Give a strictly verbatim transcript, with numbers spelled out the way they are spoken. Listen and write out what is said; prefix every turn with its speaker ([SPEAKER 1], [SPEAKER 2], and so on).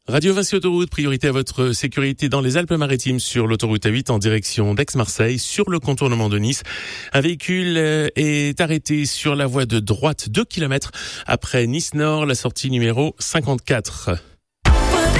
[SPEAKER 1] Radio Vinci Autoroute, priorité à votre sécurité dans les Alpes-Maritimes sur l'autoroute A huit en direction d'Aix-Marseille sur le contournement de Nice. Un véhicule est arrêté sur la voie de droite deux kilomètres après Nice Nord, la sortie numéro cinquante-quatre.